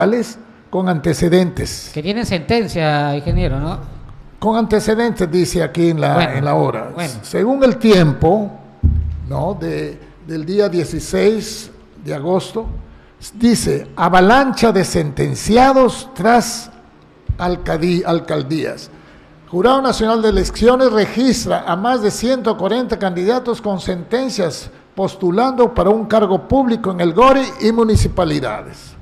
con antecedentes. Que tienen sentencia, ingeniero, ¿no? Con antecedentes, dice aquí en la hora. Bueno. Según el tiempo, ¿no?, del día 16 de agosto, dice, avalancha de sentenciados tras alcaldías. Jurado Nacional de Elecciones registra a más de 140 candidatos con sentencias postulando para un cargo público en el GORI y municipalidades.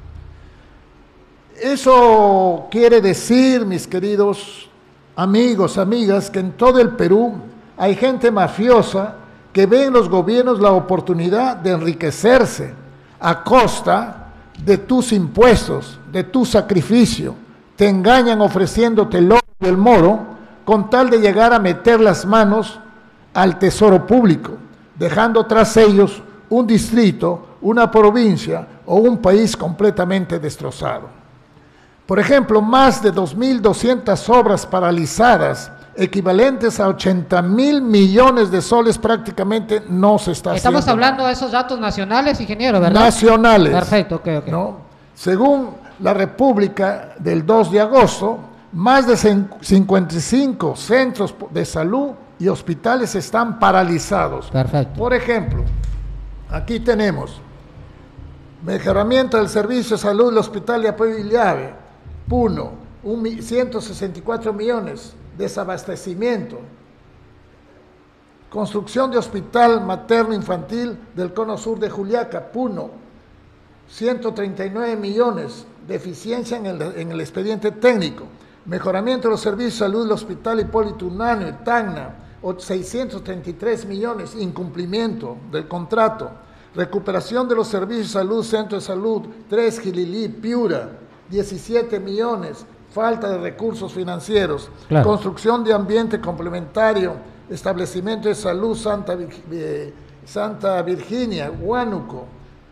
Eso quiere decir, mis queridos amigos, amigas, que en todo el Perú hay gente mafiosa que ve en los gobiernos la oportunidad de enriquecerse a costa de tus impuestos, de tu sacrificio. Te engañan ofreciéndote el oro y el moro con tal de llegar a meter las manos al tesoro público, dejando tras ellos un distrito, una provincia o un país completamente destrozado. Por ejemplo, más de 2.200 obras paralizadas, equivalentes a 80.000 millones de soles, prácticamente no se está haciendo. Estamos hablando de esos datos nacionales, ingeniero, ¿verdad? Nacionales. Perfecto, ok. ¿No? Según la República del 2 de agosto, más de 55 centros de salud y hospitales están paralizados. Perfecto. Por ejemplo, aquí tenemos mejoramiento del servicio de salud del Hospital de Apoyo Illave, Puno, 164 millones, desabastecimiento. Construcción de hospital materno infantil del cono sur de Juliaca, Puno, 139 millones, deficiencia en el expediente técnico. Mejoramiento de los servicios de salud del Hospital Hipólito Unanue, Tacna, 633 millones, incumplimiento del contrato. Recuperación de los servicios de salud, Centro de Salud 3, Gililí, Piura, 17 millones, falta de recursos financieros. Claro. Construcción de ambiente complementario, establecimiento de salud Santa Virginia, Huánuco,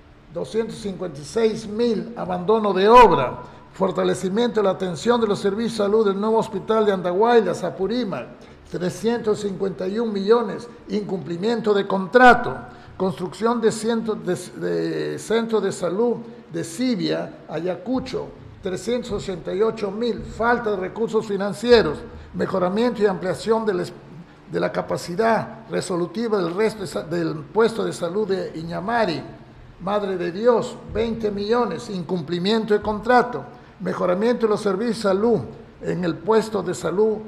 256.000, abandono de obra. Fortalecimiento de la atención de los servicios de salud del nuevo hospital de Andahuaylas, Apurímac, 351 millones, incumplimiento de contrato. Construcción de centro de salud de Sibia, Ayacucho, 388.000, falta de recursos financieros. Mejoramiento y ampliación de la capacidad resolutiva del resto del puesto de salud de Iñamari, Madre de Dios, 20 millones, incumplimiento de contrato. Mejoramiento de los servicios de salud en el puesto de salud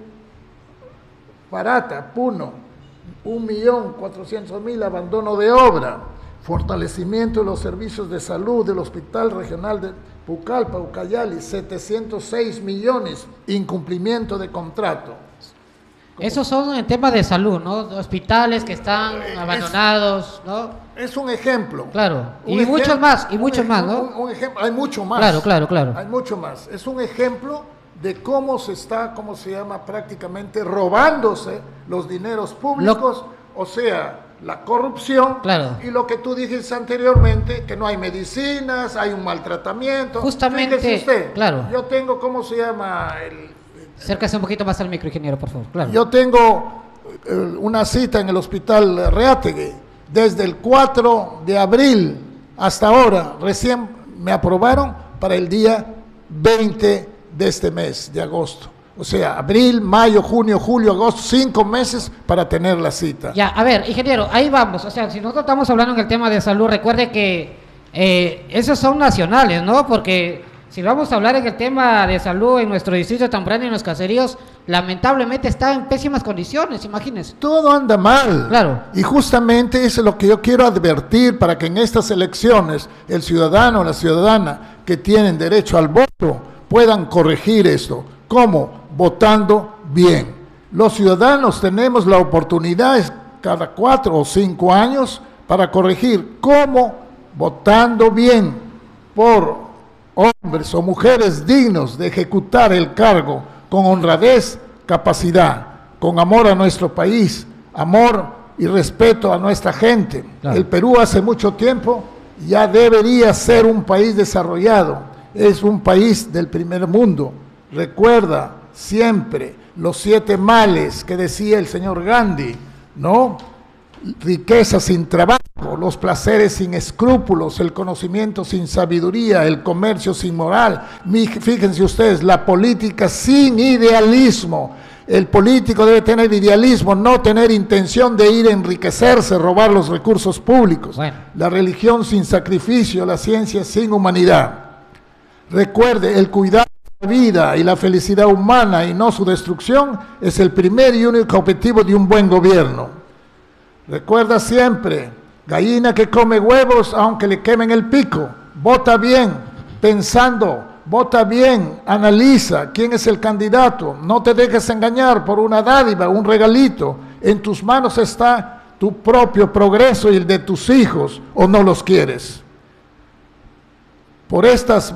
Parata, Puno, 1.400.000, abandono de obra. Fortalecimiento de los servicios de salud del Hospital Regional de Pucallpa, Ucayali, 706 millones, incumplimiento de contrato. Esos son en temas de salud, ¿no? Hospitales que están abandonados, ¿no? Es un ejemplo. Claro, y muchos más, ¿no? Un ejemplo, hay mucho más. Claro. Hay mucho más. Es un ejemplo de cómo se está, prácticamente robándose los dineros públicos, o sea, la corrupción, claro. Y lo que tú dijiste anteriormente, que no hay medicinas, hay un maltratamiento. Justamente, fíjese usted, claro. Yo tengo, Acércase un poquito más al micro, ingeniero, por favor. Claro. Yo tengo una cita en el Hospital Reátegui, desde el 4 de abril hasta ahora, recién me aprobaron para el día 20 de este mes, de agosto. O sea, abril, mayo, junio, julio, agosto, 5 meses para tener la cita. Ya, a ver, ingeniero, ahí vamos. O sea, si nosotros estamos hablando en el tema de salud, recuerde que esos son nacionales, ¿no? Porque si vamos a hablar en el tema de salud en nuestro distrito de Tamborani y en los caseríos, lamentablemente está en pésimas condiciones, imagínense. Todo anda mal. Claro. Y justamente eso es lo que yo quiero advertir para que en estas elecciones el ciudadano o la ciudadana que tienen derecho al voto puedan corregir esto. ¿Cómo? Votando bien. Los ciudadanos tenemos la oportunidad cada 4 o 5 años para corregir. ¿Cómo? Votando bien por hombres o mujeres dignos de ejecutar el cargo con honradez, capacidad, con amor a nuestro país, amor y respeto a nuestra gente. Claro. El Perú hace mucho tiempo ya debería ser un país desarrollado, es un país del primer mundo. Recuerda siempre los 7 males que decía el señor Gandhi, ¿no? riqueza sin trabajo, los placeres sin escrúpulos, el conocimiento sin sabiduría, el comercio sin moral. Fíjense ustedes, la política sin idealismo. El político debe tener idealismo, no tener intención de ir a enriquecerse, robar los recursos públicos. Bueno. La religión sin sacrificio, la ciencia sin humanidad. Recuerde, el cuidado de la vida y la felicidad humana y no su destrucción es el primer y único objetivo de un buen gobierno. Recuerda siempre, gallina que come huevos aunque le quemen el pico. Vota bien, pensando, vota bien, analiza quién es el candidato. No te dejes engañar por una dádiva, un regalito. En tus manos está tu propio progreso y el de tus hijos, o no los quieres. Por estas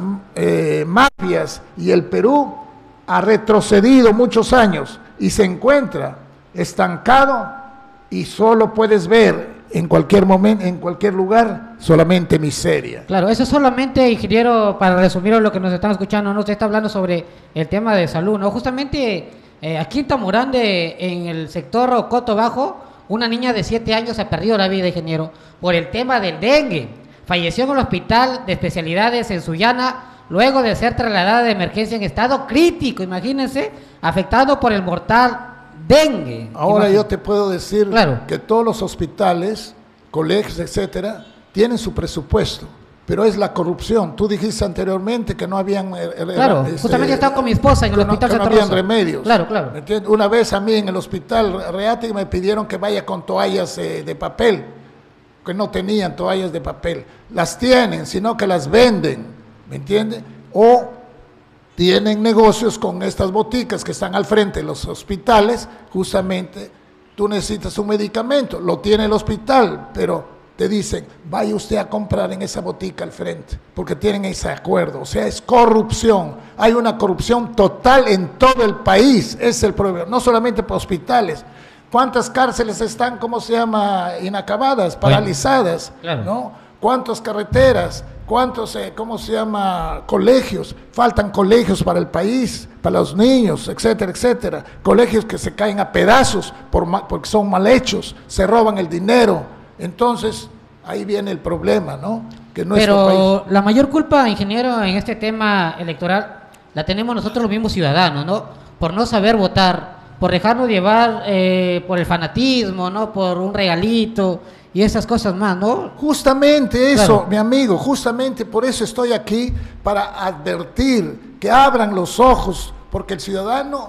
mafias, y el Perú ha retrocedido muchos años y se encuentra estancado, y solo puedes ver en cualquier momento, en cualquier lugar, solamente miseria. Claro, eso solamente, ingeniero, para resumir lo que nos están escuchando, ¿no? Usted está hablando sobre el tema de salud, ¿no? Justamente aquí en Tamurande, en el sector Coto Bajo, una niña de 7 años ha perdido la vida, ingeniero, por el tema del dengue. Falleció en el hospital de especialidades en Sullana, luego de ser trasladada de emergencia en estado crítico, imagínense, afectado por el mortal dengue. Ahora yo te puedo decir, claro, que todos los hospitales, colegios, etcétera, tienen su presupuesto, pero es la corrupción. Tú dijiste anteriormente que no habían... claro, justamente estaba con mi esposa en el hospital Santa Rosa. No habían remedios. Claro, claro. Una vez a mí en el hospital Reate me pidieron que vaya con toallas de papel, que no tenían toallas de papel. Las tienen, sino que las venden, ¿me entiendes? O tienen negocios con estas boticas que están al frente de los hospitales. Justamente tú necesitas un medicamento, lo tiene el hospital, pero te dicen, vaya usted a comprar en esa botica al frente, porque tienen ese acuerdo. O sea, es corrupción. Hay una corrupción total en todo el país, es el problema, no solamente para hospitales. ¿Cuántas cárceles están, inacabadas, paralizadas? Claro. ¿No? ¿Cuántas carreteras? ¿Cuántos, colegios? Faltan colegios para el país, para los niños, etcétera, etcétera. Colegios que se caen a pedazos porque son mal hechos, se roban el dinero. Entonces, ahí viene el problema, ¿no? Que Pero país... la mayor culpa, ingeniero, en este tema electoral, la tenemos nosotros los mismos ciudadanos, ¿no? Por no saber votar, por dejarnos llevar por el fanatismo, ¿no? Por un regalito y esas cosas más, ¿no? Justamente eso, claro, mi amigo, justamente por eso estoy aquí, para advertir, que abran los ojos, porque el ciudadano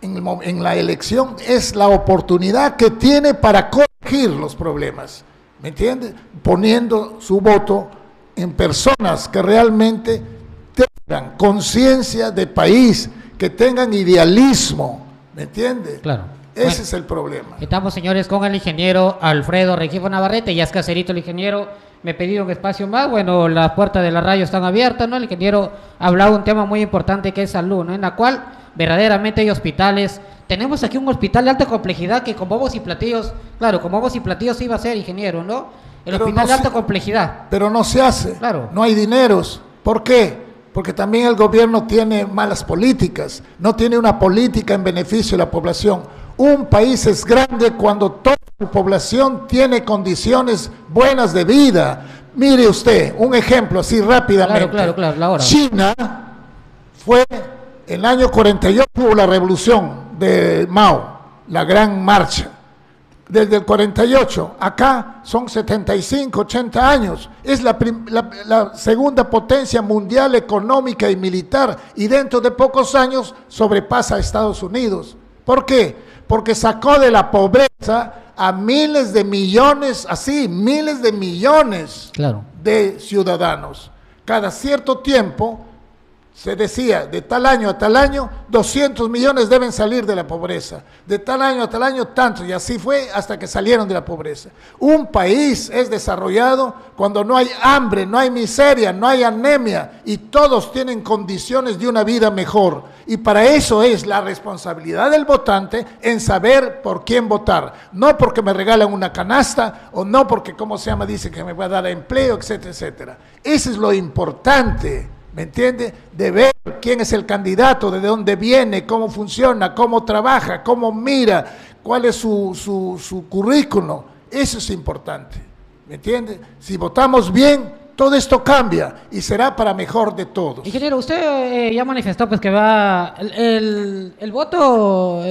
en la elección es la oportunidad que tiene para corregir los problemas, ¿me entiendes? Poniendo su voto en personas que realmente tengan conciencia de país, que tengan idealismo, ¿me entiendes? Claro. Ese es el problema. Estamos, señores, con el ingeniero Alfredo Rengifo Navarrete. Ya es caserito el ingeniero. Me he pedido un espacio más. Bueno, las puertas de la radio están abiertas, ¿no? El ingeniero ha hablado de un tema muy importante que es salud, ¿no? En la cual verdaderamente hay hospitales. Tenemos aquí un hospital de alta complejidad que con bombos y platillos, claro, con bombos y platillos iba a ser, ingeniero, ¿no? El hospital de alta complejidad. Pero no se hace. Claro. No hay dineros. ¿Por qué? Porque también el gobierno tiene malas políticas. No tiene una política en beneficio de la población. Un país es grande cuando toda su población tiene condiciones buenas de vida. Mire usted, un ejemplo así rápidamente. Claro, la hora. China fue, en el año 48 hubo la revolución de Mao, la gran marcha. Desde el 48, acá son 75, 80 años. Es la segunda potencia mundial económica y militar, y dentro de pocos años sobrepasa a Estados Unidos. ¿Por qué? Porque sacó de la pobreza a miles de millones, miles de millones, claro, de ciudadanos. Cada cierto tiempo se decía, de tal año a tal año, 200 millones deben salir de la pobreza. De tal año a tal año, tanto. Y así fue hasta que salieron de la pobreza. Un país es desarrollado cuando no hay hambre, no hay miseria, no hay anemia, y todos tienen condiciones de una vida mejor. Y para eso es la responsabilidad del votante en saber por quién votar. No porque me regalan una canasta, o no porque, dice que me va a dar empleo, etcétera, etcétera. Eso es lo importante. ¿Me entiende? De ver quién es el candidato, de dónde viene, cómo funciona, cómo trabaja, cómo mira, cuál es su currículum. Eso es importante, ¿me entiende? Si votamos bien, todo esto cambia y será para mejor de todos. Ingeniero, usted ya manifestó pues que va el voto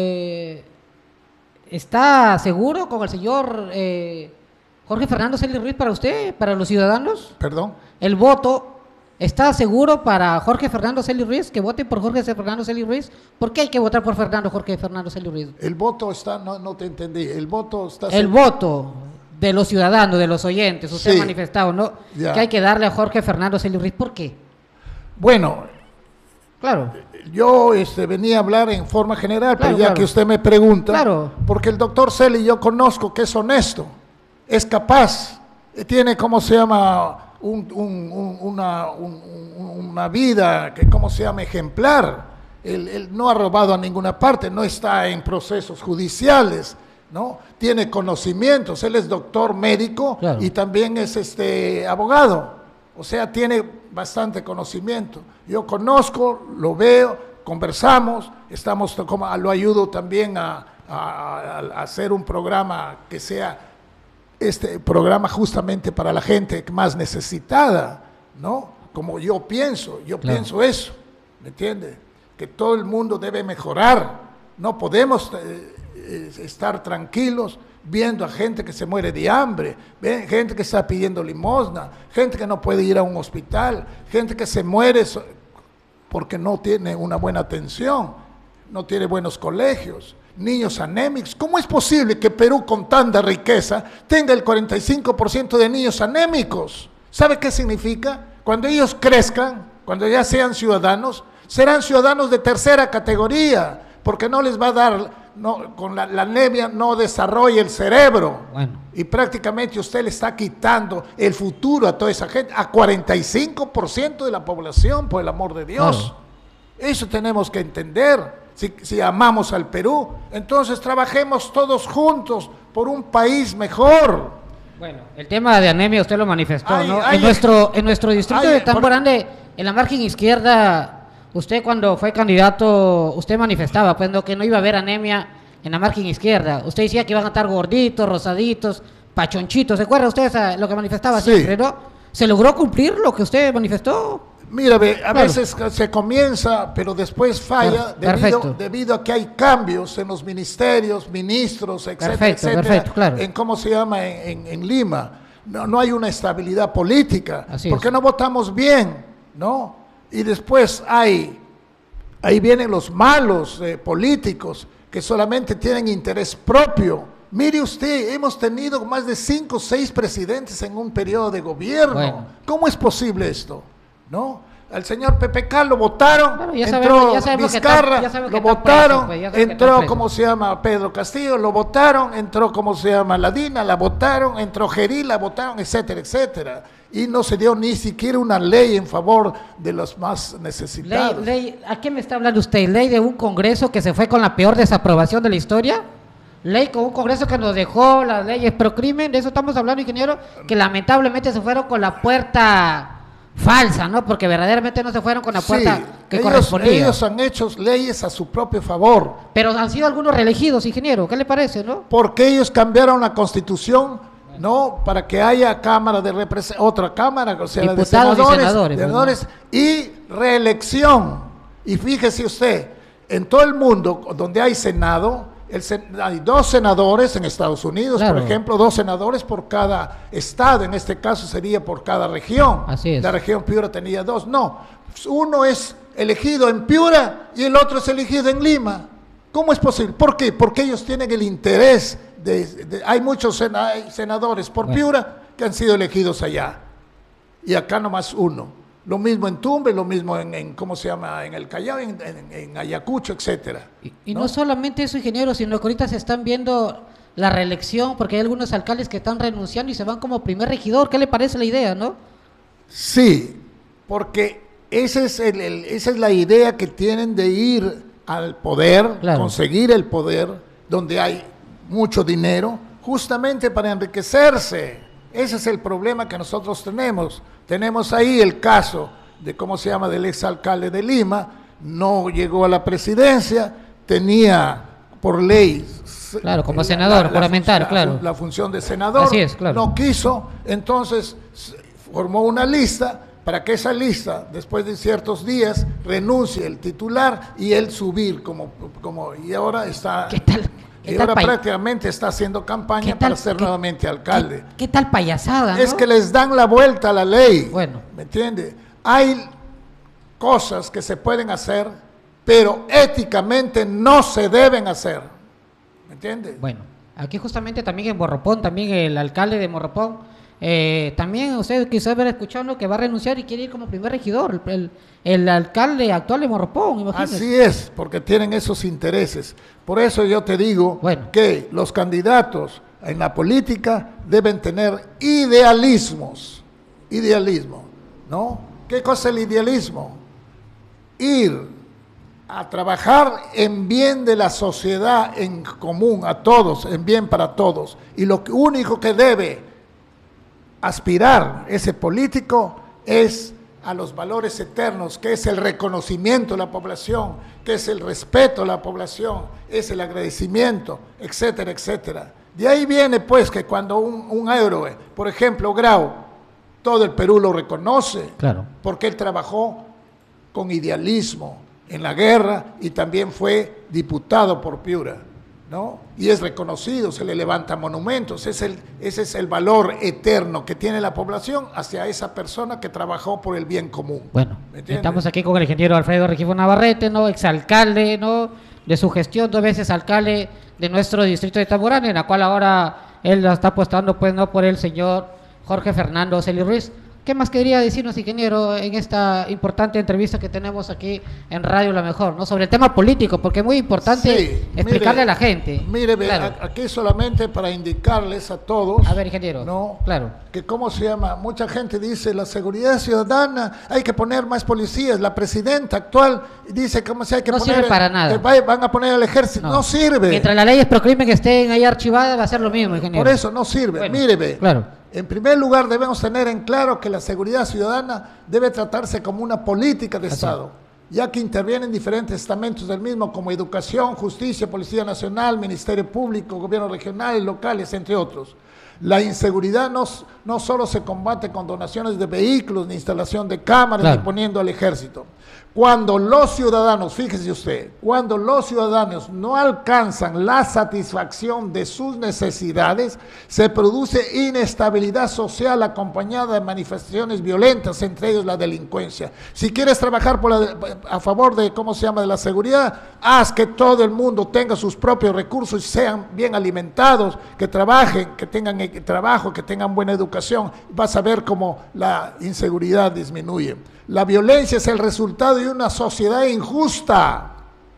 ¿está seguro con el señor Jorge Fernando Celis Ruiz para usted, para los ciudadanos? ¿Perdón? ¿El voto está seguro para Jorge Fernando Celis Ruiz, que voten por Jorge Fernando Celis Ruiz? ¿Por qué hay que votar por Jorge Fernando Celis Ruiz? El voto está, no te entendí, el voto está... El voto de los ciudadanos, de los oyentes, usted ha manifestado, ¿no? Ya. Que hay que darle a Jorge Fernando Celis Ruiz, ¿por qué? Bueno, claro. Yo venía a hablar en forma general, pero ya que usted me pregunta, porque el doctor Celis yo conozco que es honesto, es capaz, tiene, ¿cómo se llama?, una vida que, ¿cómo se llama?, ejemplar. Él no ha robado a ninguna parte, no está en procesos judiciales, ¿no? Tiene conocimientos, él es doctor médico y también es abogado, o sea, tiene bastante conocimiento. Yo conozco, lo veo, conversamos, lo ayudo también a hacer un programa que sea programa justamente para la gente más necesitada, ¿no? Como yo pienso eso, ¿me entiende? Que todo el mundo debe mejorar, no podemos estar tranquilos viendo a gente que se muere de hambre, gente que está pidiendo limosna, gente que no puede ir a un hospital, gente que se muere porque no tiene una buena atención, no tiene buenos colegios, niños anémicos. ¿Cómo es posible que Perú, con tanta riqueza, tenga el 45% de niños anémicos? ¿Sabe qué significa? Cuando ellos crezcan, cuando ya sean ciudadanos, serán ciudadanos de tercera categoría, porque no les va a dar, con la anemia no desarrolla el cerebro. Bueno. Y prácticamente usted le está quitando el futuro a toda esa gente, a 45% de la población, por el amor de Dios. Claro. Eso tenemos que entender. Si amamos al Perú, entonces trabajemos todos juntos por un país mejor. Bueno, el tema de anemia usted lo manifestó, ¿no? En nuestro distrito de Tambo Grande, en la margen izquierda, usted cuando fue candidato, usted manifestaba pues, que no iba a haber anemia en la margen izquierda. Usted decía que iban a estar gorditos, rosaditos, pachonchitos. ¿Se acuerda usted lo que manifestaba siempre, no? ¿Se logró cumplir lo que usted manifestó? Mira, a veces se comienza, pero después falla debido a que hay cambios en los ministerios, ministros, etcétera, etcétera, en cómo se llama en Lima. No hay una estabilidad política, porque no votamos bien, ¿no? Y después ahí vienen los malos políticos que solamente tienen interés propio. Mire usted, hemos tenido más de 5 o 6 presidentes en un periodo de gobierno. Bueno. ¿Cómo es posible esto? ¿No? Al señor PPK lo votaron, entró Vizcarra, lo votaron, entró, ¿cómo se llama?, Pedro Castillo, lo votaron, entró, ¿cómo se llama?, Ladina, la votaron, entró Gerí, la votaron, etcétera, etcétera. Y no se dio ni siquiera una ley en favor de los más necesitados. ¿A qué me está hablando usted? ¿Ley de un Congreso que se fue con la peor desaprobación de la historia? Ley con un Congreso que nos dejó las leyes pro crimen, de eso estamos hablando, ingeniero, que lamentablemente se fueron con la puerta falsa, ¿no? Porque verdaderamente no se fueron con la puerta que correspondía. Ellos han hecho leyes a su propio favor. Pero han sido algunos reelegidos, ingeniero, ¿qué le parece, no? Porque ellos cambiaron la Constitución, ¿no? Para que haya cámara de otra cámara, o sea, diputados de senadores, y reelección. Y fíjese usted, en todo el mundo donde hay Senado, hay 2 senadores en Estados Unidos, por ejemplo, 2 senadores por cada estado, en este caso sería por cada región. Así es. La región Piura tenía 2, no, uno es elegido en Piura y el otro es elegido en Lima. ¿Cómo es posible? ¿Por qué? Porque ellos tienen el interés hay muchos senadores por Piura que han sido elegidos allá, y acá nomás uno. Lo mismo en Tumbes, lo mismo en ¿cómo se llama?, en el Callao, en Ayacucho, etcétera. Y no solamente eso, ingeniero, sino que ahorita se están viendo la reelección, porque hay algunos alcaldes que están renunciando y se van como primer regidor. ¿Qué le parece la idea, no? Sí, porque esa es la idea que tienen de ir al poder, conseguir el poder, donde hay mucho dinero, justamente para enriquecerse. Ese es el problema que nosotros tenemos. Tenemos ahí el caso de, ¿cómo se llama?, del exalcalde de Lima, no llegó a la presidencia, tenía por ley. Claro, como senador, parlamentar, claro. La función de senador. Así es, claro. No quiso, entonces formó una lista para que esa lista, después de ciertos días, renuncie el titular y él subir y ahora está... ¿Qué tal? Y ahora prácticamente está haciendo campaña para ser nuevamente alcalde. ¿Qué tal payasada, no? Es que les dan la vuelta a la ley. Bueno. ¿Me entiende? Hay cosas que se pueden hacer, pero éticamente no se deben hacer. ¿Me entiende? Bueno, aquí justamente también en Morropón, también el alcalde de Morropón, también usted quizás haber escuchado que va a renunciar y quiere ir como primer regidor, el alcalde actual de Morropón, imagínese. Así es, porque tienen esos intereses. Por eso yo te digo que los candidatos en la política deben tener idealismo, ¿no? ¿Qué cosa es el idealismo? Ir a trabajar en bien de la sociedad en común, a todos, en bien para todos. Y lo único que debe aspirar ese político es a los valores eternos, que es el reconocimiento de la población, que es el respeto a la población, es el agradecimiento, etcétera, etcétera. De ahí viene pues que cuando un héroe, por ejemplo Grau, todo el Perú lo reconoce, claro, porque él trabajó con idealismo en la guerra y también fue diputado por Piura, ¿no? Y es reconocido, se le levanta monumentos, ese es el valor eterno que tiene la población hacia esa persona que trabajó por el bien común. Bueno, estamos aquí con el ingeniero Alfredo Rengifo Navarrete, ¿no? Exalcalde, ¿no? De su gestión, 2 veces alcalde de nuestro distrito de Tamborana, en la cual ahora él la está apostando, pues, no, por el señor Jorge Fernando Celi Ruiz. ¿Qué más quería decirnos, ingeniero, en esta importante entrevista que tenemos aquí en Radio La Mejor, ¿no? Sobre el tema político, porque es muy importante explicarle a la gente. Mire, claro, aquí solamente para indicarles a todos. A ver, ingeniero, ¿no? Claro. Que cómo se llama, mucha gente dice la seguridad ciudadana, hay que poner más policías. La presidenta actual dice cómo se hay que no poner. No sirve para nada. Van a poner al ejército, no sirve. Mientras las leyes pro crimen estén ahí archivadas, va a ser lo mismo, ingeniero. Por eso no sirve. Bueno, mire, claro. En primer lugar, debemos tener en claro que la seguridad ciudadana debe tratarse como una política de Estado, ya que intervienen diferentes estamentos del mismo, como educación, justicia, Policía Nacional, Ministerio Público, gobierno regional, locales, entre otros. La inseguridad no solo se combate con donaciones de vehículos, ni instalación de cámaras, ni poniendo al ejército. Cuando los ciudadanos, fíjese usted, cuando los ciudadanos no alcanzan la satisfacción de sus necesidades, se produce inestabilidad social acompañada de manifestaciones violentas, entre ellos la delincuencia. Si quieres trabajar a favor de, de la seguridad, haz que todo el mundo tenga sus propios recursos y sean bien alimentados, que trabajen, que tengan trabajo, que tengan buena educación. Vas a ver cómo la inseguridad disminuye. La violencia es el resultado de una sociedad injusta.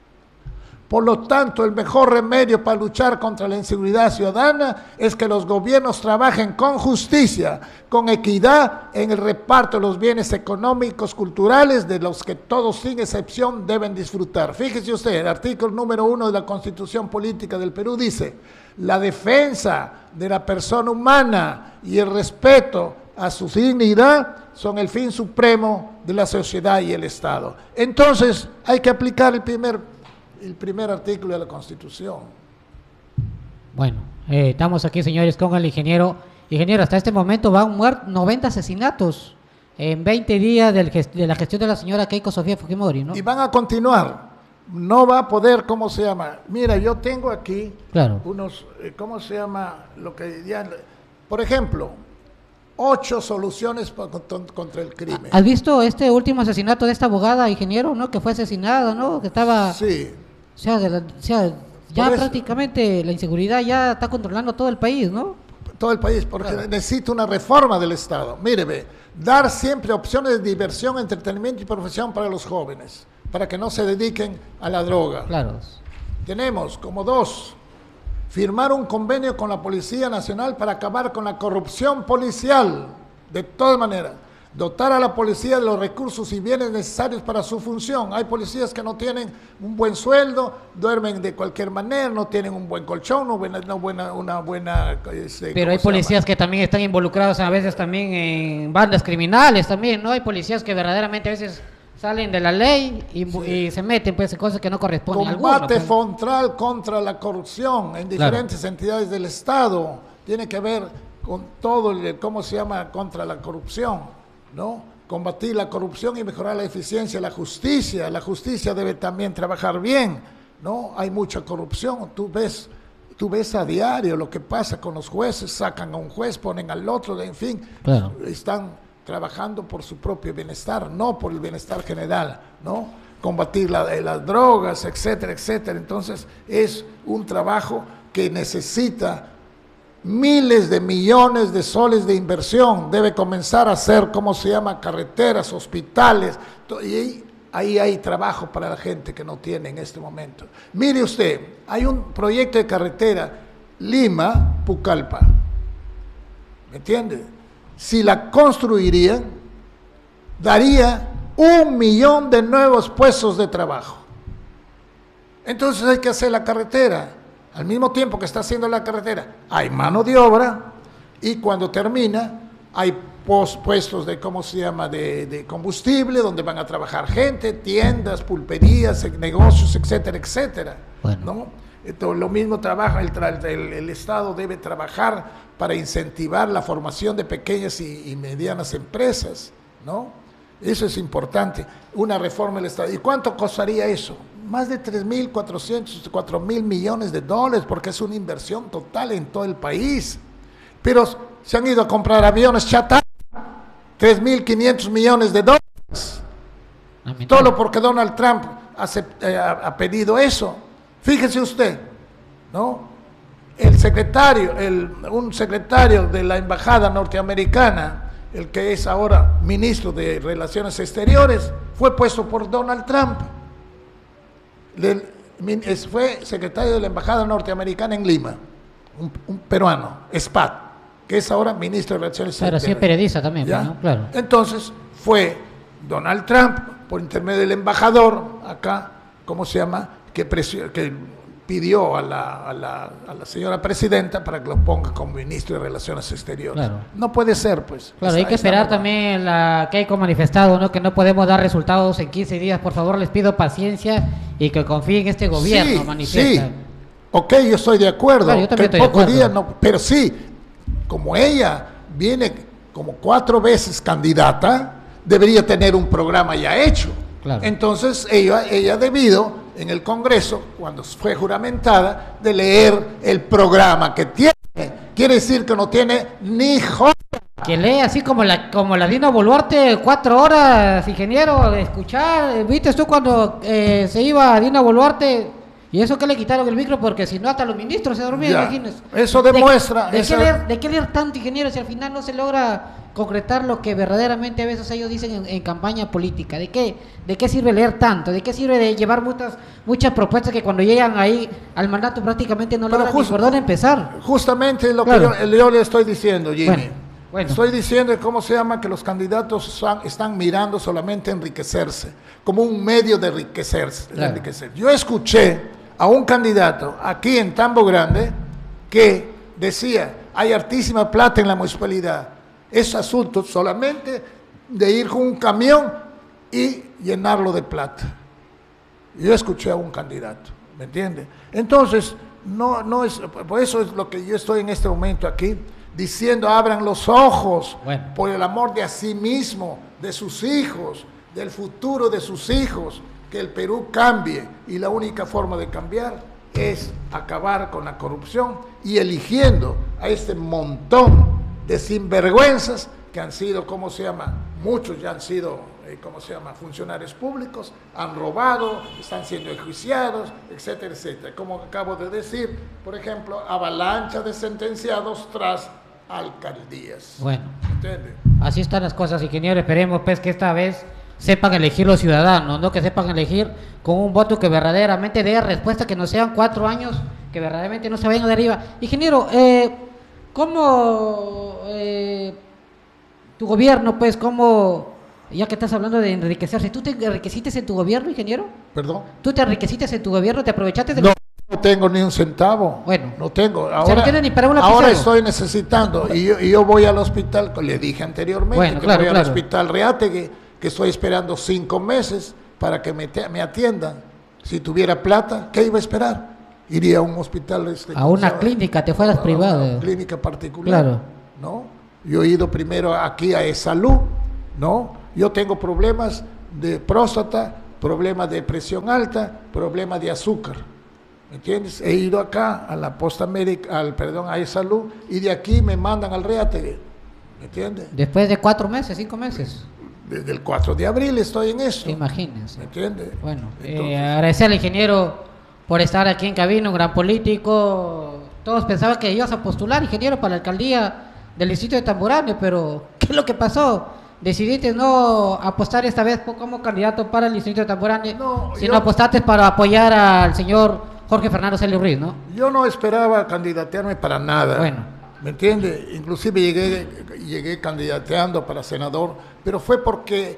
Por lo tanto, el mejor remedio para luchar contra la inseguridad ciudadana es que los gobiernos trabajen con justicia, con equidad en el reparto de los bienes económicos, culturales, de los que todos sin excepción deben disfrutar. Fíjese usted, el artículo número 1 de la Constitución Política del Perú dice: la defensa de la persona humana y el respeto a su dignidad son el fin supremo de la sociedad y el Estado. Entonces, hay que aplicar el primer artículo de la Constitución. Bueno, estamos aquí, señores, con el ingeniero. Ingeniero, hasta este momento van muertos 90 asesinatos en 20 días de la gestión de la señora Keiko Sofía Fujimori, ¿no? Y van a continuar. No va a poder, Mira, yo tengo aquí unos, lo que ya, por ejemplo, 8 soluciones contra el crimen. ¿Has visto este último asesinato de esta abogada, ingeniero, no? Que fue asesinada, ¿no? Que estaba... Sí. Ya prácticamente la inseguridad ya está controlando todo el país, ¿no? Todo el país, porque necesita una reforma del Estado. Mire, dar siempre opciones de diversión, entretenimiento y profesión para los jóvenes, para que no se dediquen a la droga. Claro. Tenemos como 2, firmar un convenio con la Policía Nacional para acabar con la corrupción policial, de todas maneras. Dotar a la policía de los recursos y bienes necesarios para su función. Hay policías que no tienen un buen sueldo, duermen de cualquier manera, no tienen un buen colchón, una buena pero hay policías que también están involucrados a veces también en bandas criminales también, ¿no? Hay policías que verdaderamente a veces salen de la ley y se meten pues en cosas que no corresponden a alguno. Combate frontal contra la corrupción en diferentes entidades del Estado. Tiene que ver con todo ¿cómo se llama? Contra la corrupción, ¿no? Combatir la corrupción y mejorar la eficiencia de la justicia. La justicia debe también trabajar bien, ¿no? Hay mucha corrupción. Tú ves a diario lo que pasa con los jueces, sacan a un juez, ponen al otro, en fin, claro. Están trabajando por su propio bienestar, no por el bienestar general, ¿no? Combatir las drogas, etcétera, etcétera. Entonces, es un trabajo que necesita miles de millones de soles de inversión. Debe comenzar a hacer, ¿cómo se llama? Carreteras, hospitales, y ahí hay trabajo para la gente que no tiene en este momento. Mire usted, hay un proyecto de carretera Lima-Pucallpa, ¿me entiende? Si la construirían, daría 1 millón de nuevos puestos de trabajo. Entonces hay que hacer la carretera. Al mismo tiempo que está haciendo la carretera, hay mano de obra y cuando termina, hay puestos de, ¿cómo se llama?, de combustible, donde van a trabajar gente, tiendas, pulperías, negocios, etcétera, etcétera. Bueno. ¿No? Entonces, lo mismo trabaja, el Estado debe trabajar para incentivar la formación de pequeñas y medianas empresas, ¿no? Eso es importante, una reforma del Estado. ¿Y cuánto costaría eso? Más de 3.400, 4.000 millones de dólares, porque es una inversión total en todo el país. Pero se han ido a comprar aviones chatarra, 3.500 millones de dólares. Todo porque Donald Trump ha pedido eso. Fíjese usted, ¿no? Un secretario de la embajada norteamericana, el que es ahora ministro de Relaciones Exteriores, fue puesto por Donald Trump. Fue secretario de la embajada norteamericana en Lima, un peruano, Spat, que es ahora ministro de Relaciones Exteriores. Pero sí periodista también, ¿no? Claro. Entonces fue Donald Trump, por intermedio del embajador, acá, ¿cómo se llama?, que pidió a la señora presidenta para que lo ponga como ministro de Relaciones Exteriores. Claro. No puede ser, pues. Claro, hay que esperar también la Keiko manifestado, ¿no? Que no podemos dar resultados en 15 días. Por favor, les pido paciencia y que confíen en este gobierno. Sí, manifiesta. Sí. Ok, yo estoy de acuerdo. Claro, yo también estoy de acuerdo. Días, no, pero sí, como ella viene como 4 veces candidata, debería tener un programa ya hecho. Claro. Entonces, ella debido en el Congreso, cuando fue juramentada, de leer el programa que tiene. Quiere decir que no tiene ni joda. Que lee así como la Dina Boluarte, 4 horas, ingeniero, de escuchar. ¿Viste tú cuando se iba a Dina Boluarte? Y eso que le quitaron el micro, porque si no hasta los ministros se dormían, imagínense. Eso demuestra... ¿De qué leer tanto, ingeniero, si al final no se logra concretar lo que verdaderamente a veces ellos dicen en campaña política? ¿De qué sirve leer tanto? ¿De qué sirve de llevar muchas propuestas que cuando llegan ahí al mandato prácticamente no logran ni por dónde empezar? Justamente lo claro. que yo le estoy diciendo, Jimmy. Bueno. Estoy diciendo, ¿cómo se llama? Que los candidatos están mirando solamente enriquecerse, como un medio de enriquecerse. Claro. Yo escuché a un candidato aquí en Tambo Grande que decía, hay hartísima plata en la municipalidad. Es asunto solamente de ir con un camión y llenarlo de plata. Yo escuché a un candidato, ¿me entiende? Entonces, no es, por eso es lo que yo estoy en este momento aquí, diciendo, abran los ojos, por el amor de a sí mismo, de sus hijos, del futuro de sus hijos, que el Perú cambie, y la única forma de cambiar es acabar con la corrupción y eligiendo a este montón de sinvergüenzas que han sido, ¿cómo se llama? Muchos ya han sido, ¿cómo se llama? Funcionarios públicos, han robado, están siendo enjuiciados, etcétera, etcétera. Como acabo de decir, por ejemplo, avalancha de sentenciados tras alcaldías. Bueno, ¿entiende? Así están las cosas, ingeniero. Esperemos pues que esta vez sepan elegir los ciudadanos, no que sepan elegir con un voto que verdaderamente dé respuesta, que no sean 4 años, que verdaderamente no se vayan de arriba. Ingeniero, ¿cómo tu gobierno, pues, cómo, ya que estás hablando de enriquecerse, ¿tú te enriqueciste en tu gobierno, ingeniero? ¿Perdón? ¿Tú te enriqueciste en tu gobierno? ¿Te aprovechaste de No tengo ni un centavo. Bueno, no tengo. Ahora, no tiene ni para un lapicero. Ahora estoy necesitando, y yo voy al hospital, le dije anteriormente, bueno, que claro, voy al hospital Reátegui, que estoy esperando 5 meses para que me atiendan. Si tuviera plata, ¿qué iba a esperar? Iría a un hospital. A una clínica, te fueras privado. Una clínica particular. Claro. ¿No? Yo he ido primero aquí a E-Salud, ¿no? Yo tengo problemas de próstata, problemas de presión alta, problemas de azúcar. ¿Me entiendes? He ido acá a la Posta América, a E-Salud, y de aquí me mandan al Reate. ¿Me entiendes? Después de 4 meses, 5 meses. Desde el 4 de abril estoy en eso. Imagínense. ¿Me entiendes? Bueno, agradecer al ingeniero por estar aquí en cabina, un gran político. Todos pensaban que ibas a postular, ingeniero, para la alcaldía del distrito de Tamborane, pero ¿qué es lo que pasó? Decidiste no apostar esta vez como candidato para el distrito de Tamborane, sino apostaste para apoyar al señor Jorge Fernando Celio Ruiz, ¿no? Yo no esperaba candidatearme para nada. Bueno. ¿Me entiende? Inclusive llegué candidateando para senador, pero fue porque,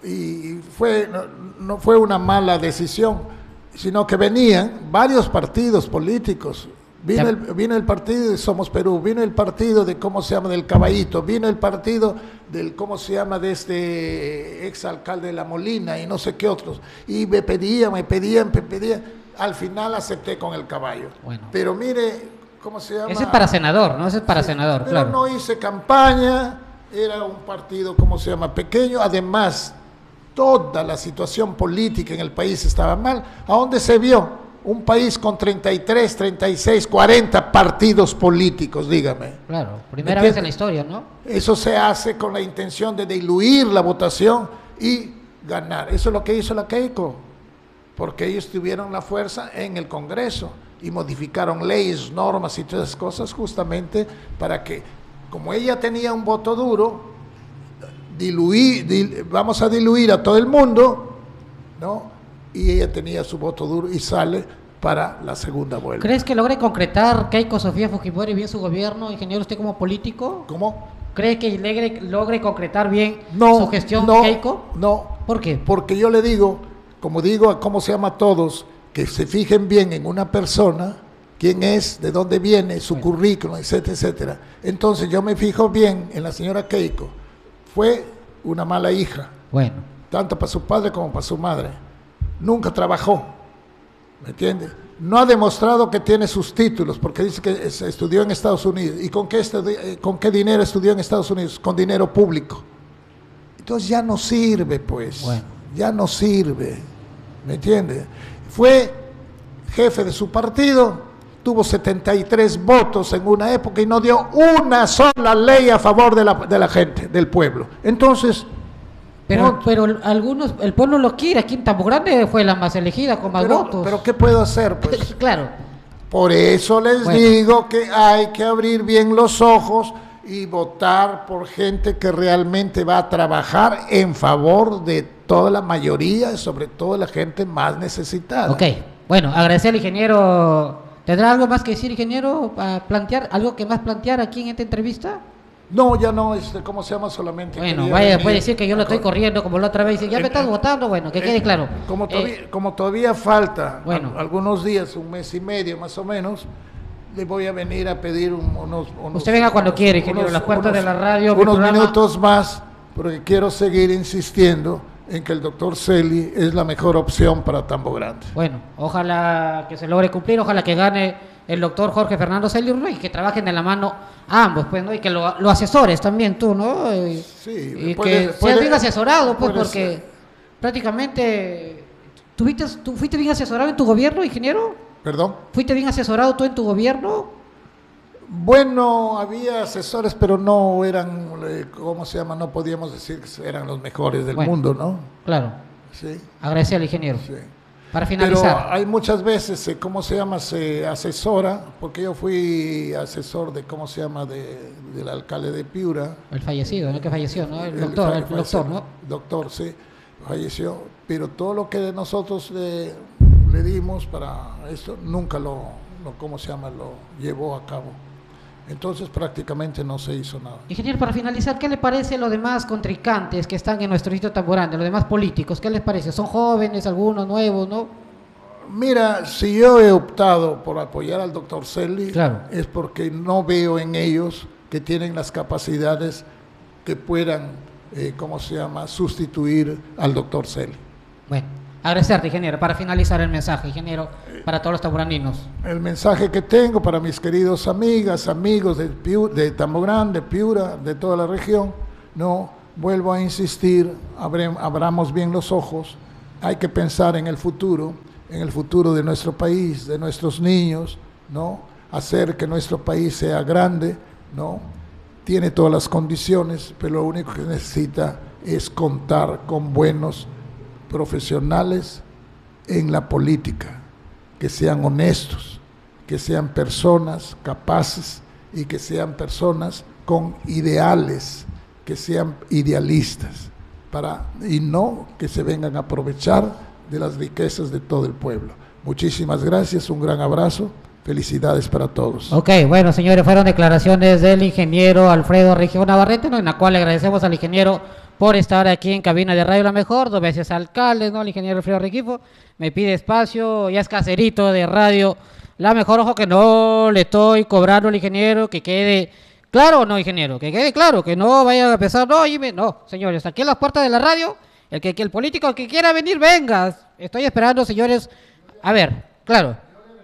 no fue una mala decisión, sino que venían varios partidos políticos. Vino el partido de Somos Perú, vino el partido de, ¿cómo se llama?, del Caballito, vino el partido del, ¿cómo se llama?, de este exalcalde de La Molina y no sé qué otros. Y me pedían. Al final acepté con el Caballo. Bueno. Pero mire, ¿cómo se llama? Ese es para senador, ¿no? Ese es para senador, pero claro. No hice campaña, era un partido, ¿cómo se llama?, pequeño. Además, toda la situación política en el país estaba mal. ¿A dónde se vio? Un país con 33, 36, 40 partidos políticos, dígame. Claro, primera vez en la historia, ¿no? Eso se hace con la intención de diluir la votación y ganar. Eso es lo que hizo la Keiko, porque ellos tuvieron la fuerza en el Congreso y modificaron leyes, normas y todas esas cosas justamente para que, como ella tenía un voto duro, vamos a diluir a todo el mundo, ¿no? Y ella tenía su voto duro y sale para la segunda vuelta. ¿Crees que logre concretar Keiko Sofía Fujimori bien su gobierno, ingeniero, usted como político? ¿Cómo? ¿Cree que logre concretar bien su gestión, Keiko? No. ¿Por qué? Porque yo le digo, como digo a cómo se llama a todos, que se fijen bien en una persona, quién es, de dónde viene, su currículum, etcétera, etcétera. Entonces yo me fijo bien en la señora Keiko. Fue una mala hija, tanto para su padre como para su madre. Nunca trabajó, ¿me entiende? No ha demostrado que tiene sus títulos, porque dice que estudió en Estados Unidos. ¿Y con qué dinero estudió en Estados Unidos? Con dinero público. Entonces ya no sirve, pues. Ya no sirve, ¿me entiende? Fue jefe de su partido, tuvo 73 votos en una época y no dio una sola ley a favor de la gente, del pueblo. Entonces... Pero algunos, el pueblo lo quiere. Aquí en Tambo Grande fue la más elegida con más votos. Pero ¿qué puedo hacer? Pues claro. Por eso les digo que hay que abrir bien los ojos y votar por gente que realmente va a trabajar en favor de toda la mayoría, sobre todo la gente más necesitada. Ok, bueno, agradecer al ingeniero. ¿Tendrá algo más que decir, ingeniero, para plantear, algo que más plantear aquí en esta entrevista? No, ya no, ¿cómo se llama? Solamente. Bueno, puede decir que yo lo estoy corriendo como la otra vez, y ya me estás votando, bueno, que quede claro. Como todavía falta algunos días, un mes y medio más o menos, le voy a venir a pedir unos usted venga cuando quiere, ingeniero, las puertas de la radio. Unos minutos más, porque quiero seguir insistiendo en que el doctor Celi es la mejor opción para Tambo Grande. Bueno, ojalá que se logre cumplir, ojalá que gane el doctor Jorge Fernando Celio Ruiz, que trabajen de la mano ambos, pues, ¿no? Y que lo asesores también tú, ¿no? Sí, y que seas bien asesorado, pues, porque prácticamente ¿tú fuiste bien asesorado en tu gobierno, ingeniero? ¿Perdón? ¿Fuiste bien asesorado tú en tu gobierno? Bueno, había asesores, pero no eran, ¿cómo se llama? No podíamos decir que eran los mejores del mundo, ¿no? Claro. Sí. Agradecer al ingeniero. Sí. Para finalizar. Pero hay muchas veces, ¿cómo se llama? Se asesora, porque yo fui asesor de, ¿cómo se llama? Del alcalde de Piura. El fallecido, ¿no? Que falleció, ¿no? El doctor, ¿no? Doctor, sí, falleció. Pero todo lo que nosotros le dimos para esto, nunca ¿cómo se llama? Lo llevó a cabo. Entonces prácticamente no se hizo nada. Ingeniero, para finalizar, ¿qué le parece a los demás contrincantes que están en nuestro distrito de Tambo Grande, los demás políticos? ¿Qué les parece? ¿Son jóvenes, algunos nuevos, no? Mira, si yo he optado por apoyar al doctor Celi, es porque no veo en ellos que tienen las capacidades que puedan sustituir al doctor Celi. Bueno, agradecerte, ingeniero, para finalizar el mensaje, ingeniero, para todos los tamboraninos. El mensaje que tengo para mis queridos amigas, amigos de Tamborán, de Piura, de toda la región, no, vuelvo a insistir, abramos bien los ojos, hay que pensar en el futuro de nuestro país, de nuestros niños, ¿no? Hacer que nuestro país sea grande, ¿no? Tiene todas las condiciones, pero lo único que necesita es contar con buenos profesionales en la política, que sean honestos, que sean personas capaces y que sean personas con ideales, que sean idealistas, y no que se vengan a aprovechar de las riquezas de todo el pueblo. Muchísimas gracias, un gran abrazo, felicidades para todos. Ok, bueno, señores, fueron declaraciones del ingeniero Alfredo Regifo Navarrete, ¿no? En la cual le agradecemos al ingeniero por estar aquí en cabina de Radio La Mejor, 2 veces alcalde, ¿no? El ingeniero Alfredo Regifo me pide espacio, ya es caserito de Radio La Mejor. Ojo que no le estoy cobrando al ingeniero, que quede claro o no, ingeniero, que quede claro, que no vayan a empezar, no, señores, aquí en las puertas de la radio, el político que quiera venir, venga, estoy esperando, señores, a ver, claro.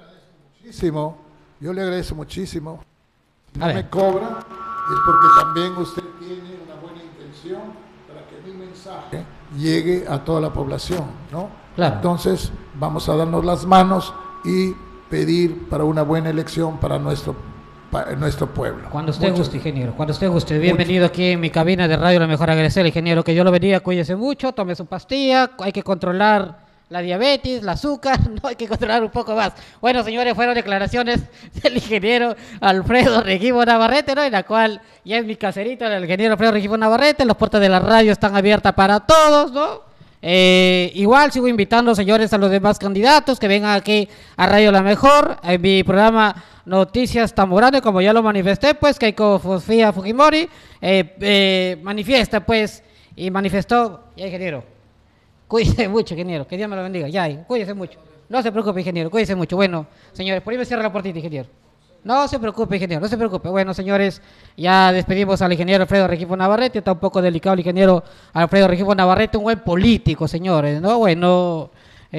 Yo le agradezco muchísimo, no me cobra, es porque también usted tiene una buena intención para que mi mensaje llegue a toda la población, ¿no? Claro. Entonces, vamos a darnos las manos y pedir para una buena elección para nuestro pueblo. Cuando usted guste, ingeniero, cuando usted guste. Bienvenido aquí en mi cabina de Radio La Mejor. Agradecer, ingeniero, que yo lo bendiga, cuídese mucho, tome su pastilla, hay que controlar la diabetes, el azúcar, no hay que controlar un poco más. Bueno, señores, fueron declaraciones del ingeniero Alfredo Regifo Navarrete, ¿no? En la cual ya es mi caserito, el ingeniero Alfredo Regifo Navarrete, las puertas de la radio están abiertas para todos, ¿no? Igual sigo invitando, señores, a los demás candidatos que vengan aquí a Radio La Mejor, en mi programa Noticias Tamborane, como ya lo manifesté, pues Keiko Sofía Fujimori manifiesta, pues, y manifestó, ya, ingeniero, cuídese mucho, ingeniero, que Dios me lo bendiga, ya, cuídese mucho, no se preocupe, ingeniero, cuídese mucho. Bueno, señores, por ahí me cierra la puertita, ingeniero. No se preocupe, ingeniero, no se preocupe. Bueno, señores, ya despedimos al ingeniero Alfredo Regifo Navarrete. Está un poco delicado el ingeniero Alfredo Regifo Navarrete, un buen político, señores, ¿no? Bueno,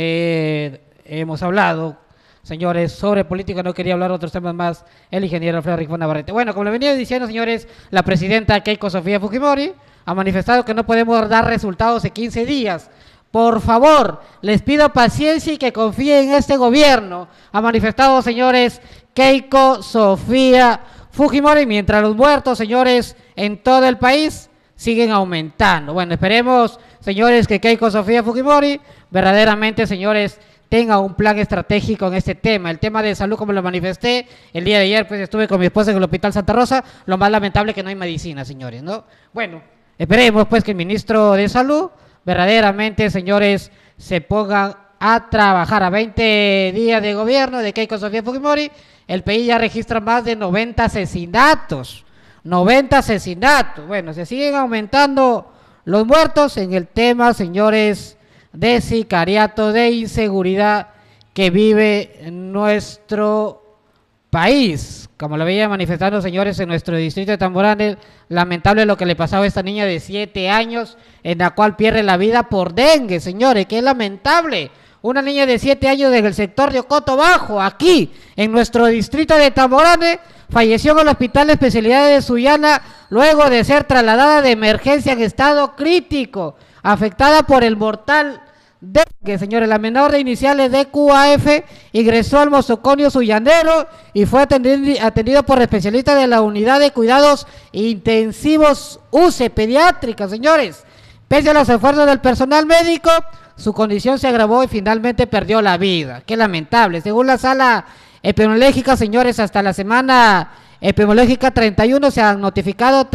hemos hablado, señores, sobre política, no quería hablar de otros temas más, el ingeniero Alfredo Regifo Navarrete. Bueno, como le venía diciendo, señores, la presidenta Keiko Sofía Fujimori ha manifestado que no podemos dar resultados en 15 días. Por favor, les pido paciencia y que confíen en este gobierno. Ha manifestado, señores, Keiko Sofía Fujimori, mientras los muertos, señores, en todo el país siguen aumentando. Bueno, esperemos, señores, que Keiko Sofía Fujimori verdaderamente, señores, tenga un plan estratégico en este tema. El tema de salud, como lo manifesté el día de ayer, pues estuve con mi esposa en el Hospital Santa Rosa. Lo más lamentable es que no hay medicina, señores, ¿no? Bueno, esperemos, pues, que el ministro de Salud verdaderamente, señores, se pongan a trabajar. A 20 días de gobierno de Keiko Sofía Fujimori, el país ya registra más de 90 asesinatos. 90 asesinatos. Bueno, se siguen aumentando los muertos en el tema, señores, de sicariato, de inseguridad que vive nuestro país. Como lo veía manifestando, señores, en nuestro distrito de Tamborane, lamentable lo que le pasaba a esta niña de 7 años, en la cual pierde la vida por dengue, señores, que es lamentable. Una niña de 7 años del sector de Ocoto Bajo, aquí, en nuestro distrito de Tamborane, falleció en el Hospital de Especialidades de Sullana, luego de ser trasladada de emergencia en estado crítico, afectada por el mortal dengue, señores. La menor de iniciales de QAF ingresó al nosocomio sullanero y fue atendido por especialistas de la unidad de cuidados intensivos UCE pediátrica, señores. Pese a los esfuerzos del personal médico, su condición se agravó y finalmente perdió la vida. Qué lamentable. Según la sala epidemiológica, señores, hasta la semana epidemiológica 31 se han notificado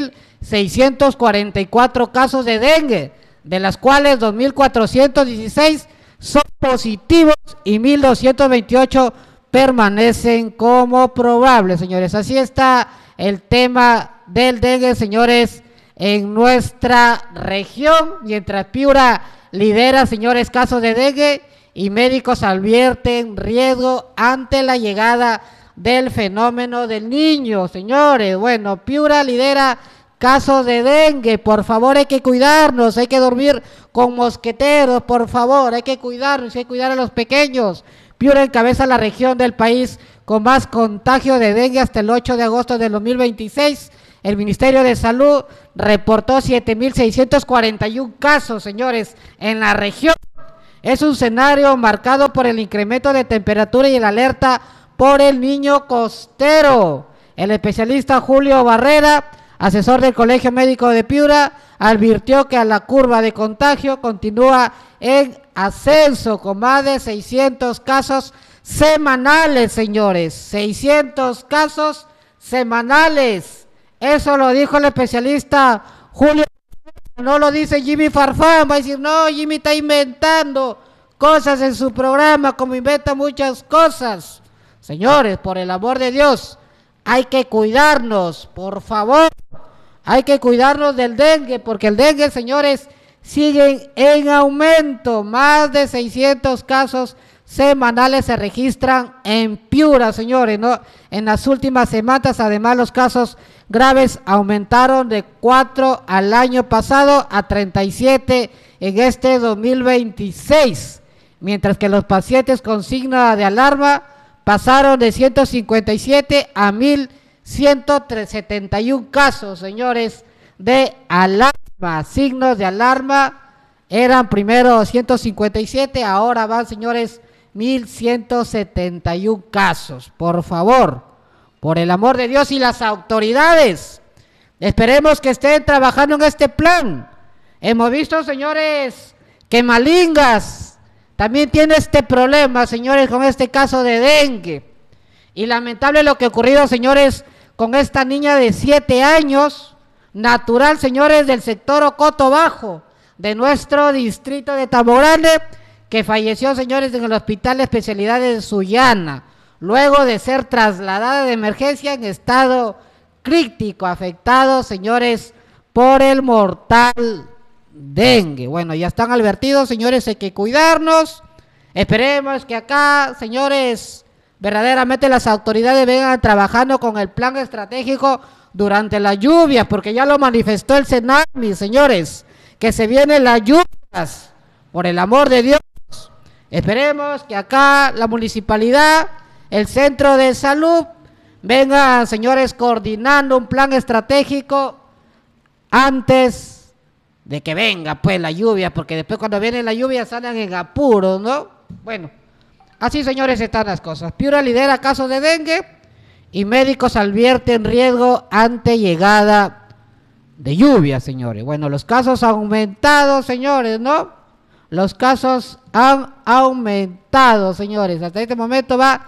3.644 casos de dengue, de las cuales 2.416 son positivos y 1.228 permanecen como probables, señores. Así está el tema del dengue, señores, en nuestra región. Mientras Piura lidera, señores, casos de dengue y médicos advierten riesgo ante la llegada del fenómeno del niño, señores. Bueno, Piura lidera casos de dengue. Por favor, hay que cuidarnos, hay que dormir con mosqueteros, por favor, hay que cuidarnos, hay que cuidar a los pequeños. Piura encabeza la región del país con más contagio de dengue hasta el 8 de agosto del 2026. El Ministerio de Salud reportó 7.641 casos, señores, en la región. Es un escenario marcado por el incremento de temperatura y el alerta por el niño costero. El especialista Julio Barrera, asesor del Colegio Médico de Piura, advirtió que la curva de contagio continúa en ascenso con más de 600 casos semanales, señores. 600 casos semanales. Eso lo dijo el especialista Julio. No lo dice Jimmy Farfán. Va a decir, no, Jimmy está inventando cosas en su programa, como inventa muchas cosas. Señores, por el amor de Dios, hay que cuidarnos, por favor. Hay que cuidarnos del dengue, porque el dengue, señores, sigue en aumento. Más de 600 casos semanales se registran en Piura, señores, ¿no? En las últimas semanas, además, los casos graves aumentaron de 4 al año pasado a 37 en este 2026, mientras que los pacientes con signo de alarma pasaron de 157 a 1.171 casos, señores, de alarma. Signos de alarma eran primero 157, ahora van, señores, 1.171 casos. Por favor, por el amor de Dios y las autoridades, esperemos que estén trabajando en este plan. Hemos visto, señores, que Malingas también tiene este problema, señores, con este caso de dengue. Y lamentable lo que ha ocurrido, señores, con esta niña de 7 años, natural, señores, del sector Ocoto Bajo, de nuestro distrito de Tambo Grande, que falleció, señores, en el Hospital de Especialidades de Sullana, luego de ser trasladada de emergencia en estado crítico, afectado, señores, por el mortal dengue. Bueno, ya están advertidos, señores, hay que cuidarnos. Esperemos que acá, señores, verdaderamente las autoridades vengan trabajando con el plan estratégico durante la lluvia, porque ya lo manifestó el Senami, señores, que se vienen las lluvias, por el amor de Dios. Esperemos que acá la municipalidad, el centro de salud, vengan, señores, coordinando un plan estratégico antes de que venga pues la lluvia, porque después cuando viene la lluvia salen en apuros, ¿no? Bueno, así, señores, están las cosas. Piura lidera casos de dengue y médicos advierten riesgo ante llegada de lluvia, señores. Bueno, los casos han aumentado, señores, ¿no? Los casos han aumentado, señores. Hasta este momento va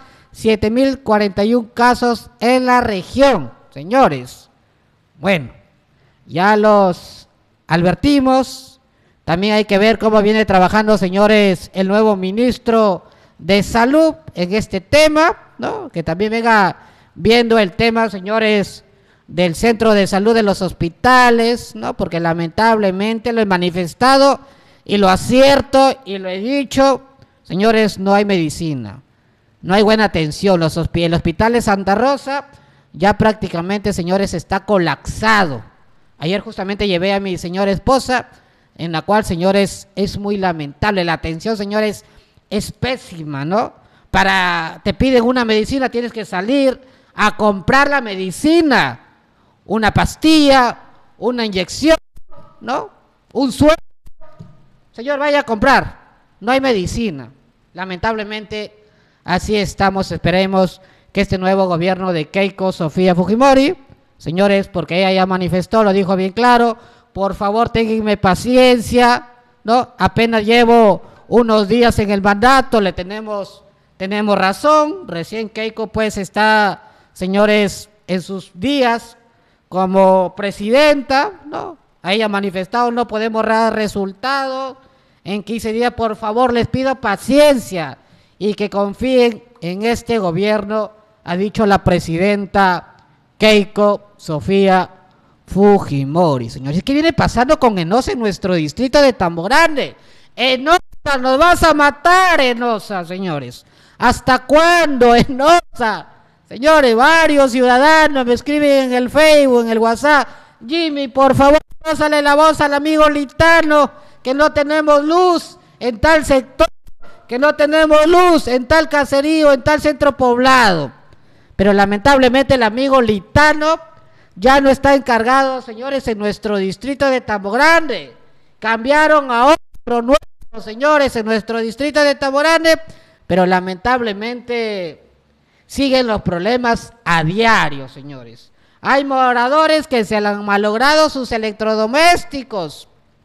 7.041 casos en la región, señores. Bueno, ya los advertimos. También hay que ver cómo viene trabajando, señores, el nuevo ministro de Salud en este tema, ¿no? Que también venga viendo el tema, señores, del centro de salud de los hospitales, ¿no? Porque lamentablemente lo he manifestado y lo acierto y lo he dicho, señores, no hay medicina, no hay buena atención. El hospital de Santa Rosa ya prácticamente, señores, está colapsado. Ayer justamente llevé a mi señora esposa, en la cual, señores, es muy lamentable. La atención, señores, es pésima, ¿no? Te piden una medicina, tienes que salir a comprar la medicina, una pastilla, una inyección, ¿no? Un suero. Señor, vaya a comprar, no hay medicina. Lamentablemente, así estamos. Esperemos que este nuevo gobierno de Keiko Sofía Fujimori, señores, porque ella ya manifestó, lo dijo bien claro, por favor, ténganme paciencia, ¿no? Apenas llevo unos días en el mandato, tenemos razón. Recién Keiko pues está, señores, en sus días como presidenta, ¿no? A ella ha manifestado, no podemos dar resultados en 15 días. Por favor, les pido paciencia y que confíen en este gobierno, ha dicho la presidenta Keiko Sofía Fujimori, señores. ¿Qué viene pasando con Enosa en nuestro distrito de Tambo Grande? Enosa, nos vas a matar, Enosa, señores. ¿Hasta cuándo, Enosa? Señores, varios ciudadanos me escriben en el Facebook, en el WhatsApp. Jimmy, por favor, pásale la voz al amigo Litano, que no tenemos luz en tal sector, que no tenemos luz en tal caserío, en tal centro poblado. Pero lamentablemente el amigo Litano ya no está encargado, señores, en nuestro distrito de Tambo Grande. Cambiaron a otro nuevo, señores, en nuestro distrito de Tambo Grande, pero lamentablemente siguen los problemas a diario, señores. Hay moradores que se han malogrado sus electrodomésticos.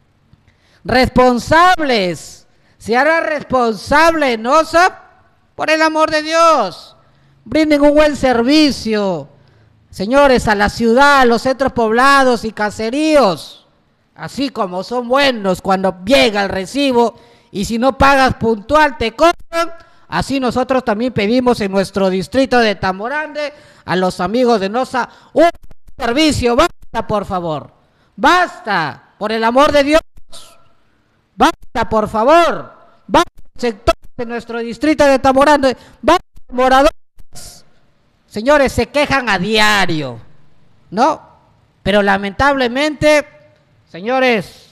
Responsables. Se hará responsable, ¿no? Por el amor de Dios. Brinden un buen servicio, señores, a la ciudad, a los centros poblados y caseríos. Así como son buenos cuando llega el recibo y si no pagas puntual te cobran. Así nosotros también pedimos en nuestro distrito de Tambo Grande a los amigos de NOSA un servicio. Basta, por favor. Basta, por el amor de Dios. Basta, por favor. Basta, sector de nuestro distrito de Tambo Grande. Basta, moradores. Señores, se quejan a diario, ¿no? Pero lamentablemente, señores,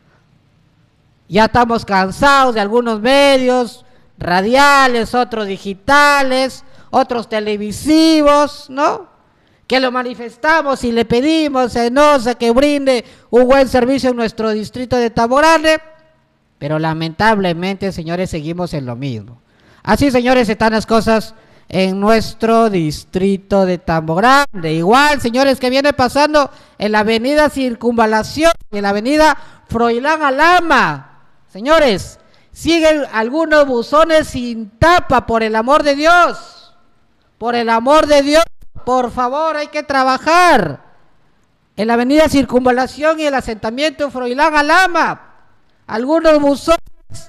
ya estamos cansados de algunos medios radiales, otros digitales, otros televisivos, ¿no? Que lo manifestamos y le pedimos a NOSA que brinde un buen servicio en nuestro distrito de Tambo Grande, pero lamentablemente, señores, seguimos en lo mismo. Así, señores, están las cosas en nuestro distrito de Tambo Grande. Igual, señores, que viene pasando en la avenida Circunvalación, en la avenida Froilán Alama. Señores, siguen algunos buzones sin tapa, por el amor de Dios. Por el amor de Dios, por favor, hay que trabajar. En la avenida Circunvalación y el asentamiento Froilán Alama, algunos buzones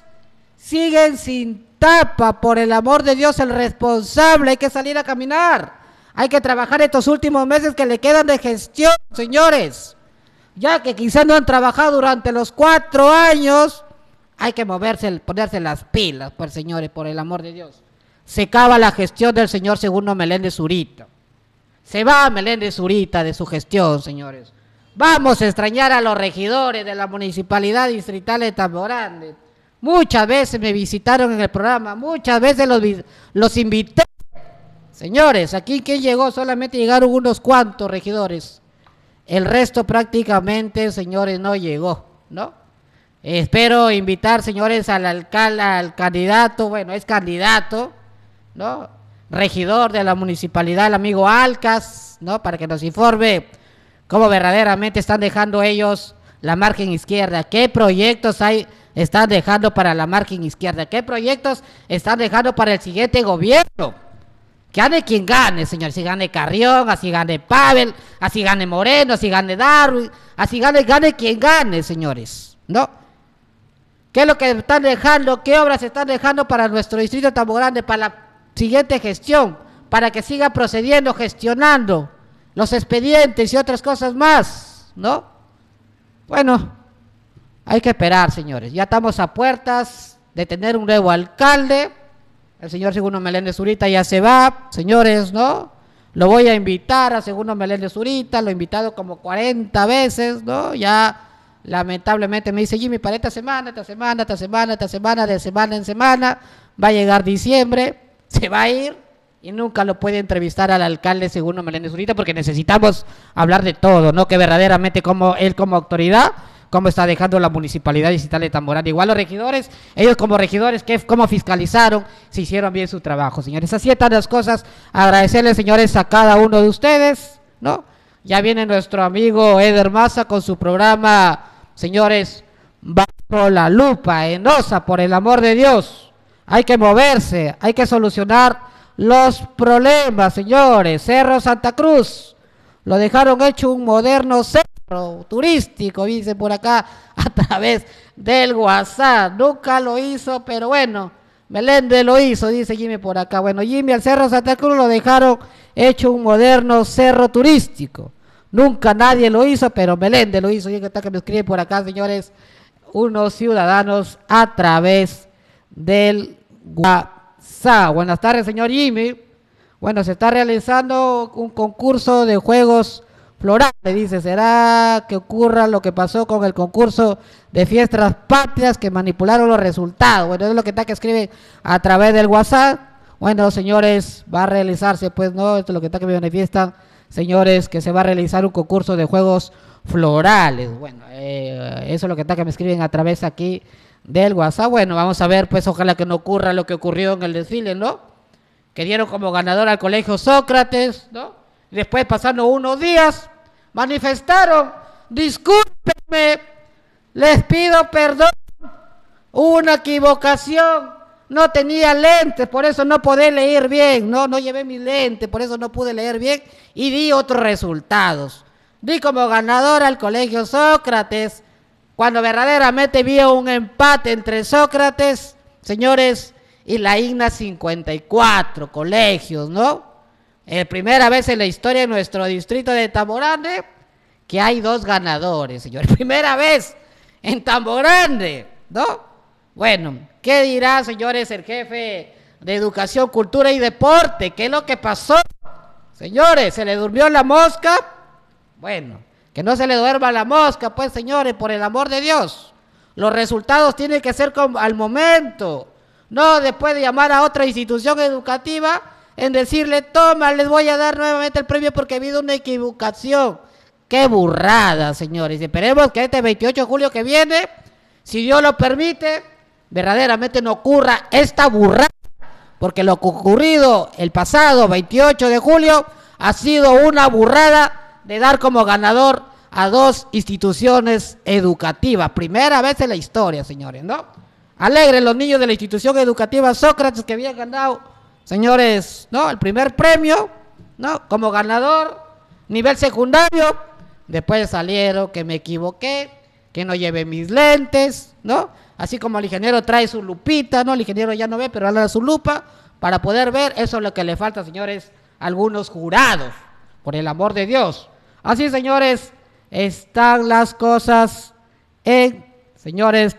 siguen sin tapa, por el amor de Dios, el responsable. Hay que salir a caminar. Hay que trabajar estos últimos meses que le quedan de gestión, señores. Ya que quizás no han trabajado durante los 4 años, hay que moverse, ponerse las pilas, pues, señores, por el amor de Dios. Se acaba la gestión del señor Segundo Meléndez Zurita. Se va Meléndez Zurita de su gestión, señores. Vamos a extrañar a los regidores de la Municipalidad Distrital de Tambo Grande. Muchas veces me visitaron en el programa, muchas veces los invité. Señores, aquí ¿quién llegó? Solamente llegaron unos cuantos regidores. El resto prácticamente, señores, no llegó, ¿no? Espero invitar, señores, al alcalde, al candidato, bueno, es candidato, ¿no? Regidor de la municipalidad, el amigo Alcas, ¿no? Para que nos informe cómo verdaderamente están dejando ellos la margen izquierda, qué proyectos están dejando para la margen izquierda, qué proyectos están dejando para el siguiente gobierno. Que gane quien gane, señor, si gane Carrión, así gane Pavel, así gane Moreno, así gane Darwin, así gane quien gane, señores, ¿no? ¿Qué es lo que están dejando? ¿Qué obras están dejando para nuestro distrito de Tambo Grande, para la siguiente gestión, para que siga procediendo, gestionando los expedientes y otras cosas más, ¿no? Bueno, hay que esperar, señores. Ya estamos a puertas de tener un nuevo alcalde. El señor Segundo Meléndez Zurita ya se va, señores, ¿no? Lo voy a invitar a Segundo Meléndez Zurita, lo he invitado como 40 veces, ¿no? Ya lamentablemente me dice Jimmy, para esta semana, de semana en semana, va a llegar diciembre, se va a ir y nunca lo puede entrevistar al alcalde Segundo Meléndez Zurita porque necesitamos hablar de todo, ¿no? Que verdaderamente como él como autoridad, cómo está dejando la municipalidad distrital de Tambo Grande. Igual los regidores, ellos como regidores, cómo fiscalizaron, si hicieron bien su trabajo, señores. Así están las cosas. Agradecerles, señores, a cada uno de ustedes, ¿no? Ya viene nuestro amigo Eder Maza con su programa, señores, Bajo la Lupa, en NOSA, por el amor de Dios. Hay que moverse, hay que solucionar los problemas, señores. Cerro Santa Cruz, lo dejaron hecho un moderno cerro turístico, dice por acá, a través del WhatsApp. Nunca lo hizo, pero bueno, Meléndez lo hizo, dice Jimmy por acá. Bueno, Jimmy, al Cerro Santa Cruz lo dejaron hecho un moderno cerro turístico. Nunca nadie lo hizo, pero Meléndez lo hizo. Y está que me escribe por acá, señores, unos ciudadanos a través del WhatsApp. Buenas tardes, señor Jimmy. Bueno, se está realizando un concurso de juegos floral. Le dice, ¿será que ocurra lo que pasó con el concurso de fiestas patrias que manipularon los resultados? Bueno, es lo que está que escriben a través del WhatsApp. Bueno, señores, va a realizarse, pues, ¿no? Esto es lo que está que me manifiestan, señores, que se va a realizar un concurso de juegos florales. Bueno, eso es lo que está que me escriben a través aquí del WhatsApp. Bueno, vamos a ver, pues, ojalá que no ocurra lo que ocurrió en el desfile, ¿no? Que dieron como ganador al Colegio Sócrates, ¿no? Y después, pasando unos días, manifestaron, discúlpenme, les pido perdón, hubo una equivocación. No tenía lentes, por eso no podía leer bien, no llevé mis lentes, por eso no pude leer bien y di otros resultados. Di como ganador al Colegio Sócrates, cuando verdaderamente vi un empate entre Sócrates, señores, y la IGNA 54 colegios, ¿no? Primera vez en la historia de nuestro distrito de Tambo Grande que hay 2 ganadores, señores. Primera vez en Tambo Grande, ¿no? Bueno, ¿qué dirá, señores, el jefe de Educación, Cultura y Deporte? ¿Qué es lo que pasó? Señores, ¿se le durmió la mosca? Bueno, que no se le duerma la mosca, pues, señores, por el amor de Dios. Los resultados tienen que ser al momento, no después de llamar a otra institución educativa en decirle, toma, les voy a dar nuevamente el premio porque ha habido una equivocación. ¡Qué burrada, señores! Esperemos que este 28 de julio que viene, si Dios lo permite, verdaderamente no ocurra esta burrada, porque lo ocurrido el pasado 28 de julio ha sido una burrada de dar como ganador a 2 instituciones educativas. Primera vez en la historia, señores, ¿no? Alegres los niños de la institución educativa Sócrates que habían ganado, señores, ¿no? El primer premio, ¿no? Como ganador, nivel secundario. Después salieron que me equivoqué, que no llevé mis lentes, ¿no? Así como el ingeniero trae su lupita, ¿no? El ingeniero ya no ve, pero habla de su lupa para poder ver. Eso es lo que le falta, señores, a algunos jurados, por el amor de Dios. Así, señores, están las cosas señores,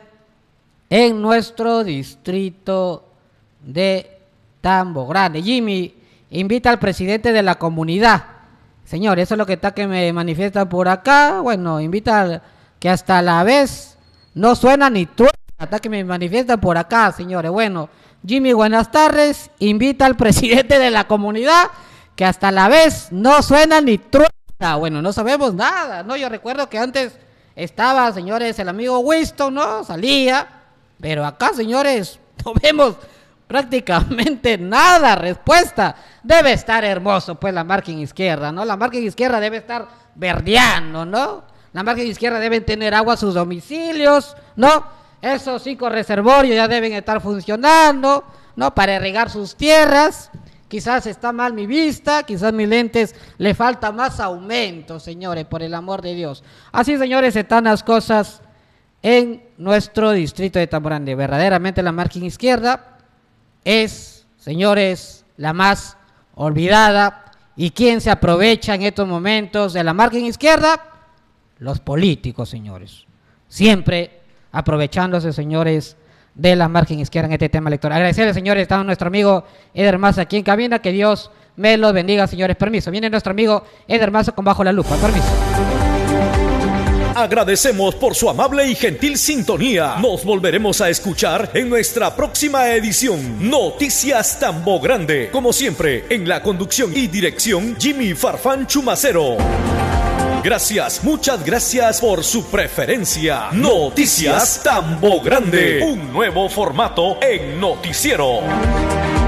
en nuestro distrito de Tambo Grande. Jimmy invita al presidente de la comunidad. Señor, eso es lo que está que me manifiestan por acá. Bueno, invita que hasta la vez no suena ni truena. Hasta que me manifiestan por acá, señores. Bueno, Jimmy, buenas tardes. Invita al presidente de la comunidad que hasta la vez no suena ni truena. Bueno, no sabemos nada, ¿no? Yo recuerdo que antes estaba, señores, el amigo Winston, ¿no? Salía, pero acá, señores, no vemos prácticamente nada. Respuesta, debe estar hermoso, pues, la margen izquierda, ¿no? La margen izquierda debe estar verdeando, ¿no? La margen izquierda deben tener agua a sus domicilios, ¿no? Esos 5 reservorios ya deben estar funcionando, ¿no? Para irrigar sus tierras. Quizás está mal mi vista, quizás mis lentes le falta más aumento, señores, por el amor de Dios. Así, señores, están las cosas en nuestro distrito de Tambo Grande. Verdaderamente la margen izquierda es, señores, la más olvidada. ¿Y quién se aprovecha en estos momentos de la margen izquierda? Los políticos, señores. Siempre aprovechándose, señores, de la margen izquierda en este tema electoral. Agradecerle, señores, está nuestro amigo Eder Maza aquí en cabina. Que Dios me los bendiga, señores. Permiso. Viene nuestro amigo Eder Maza con Bajo la Lupa. Permiso. Agradecemos por su amable y gentil sintonía. Nos volveremos a escuchar en nuestra próxima edición. Noticias Tambo Grande. Como siempre, en la conducción y dirección, Jimmy Farfán Chumacero. Gracias, muchas gracias por su preferencia. Noticias Tambo Grande. Un nuevo formato en noticiero.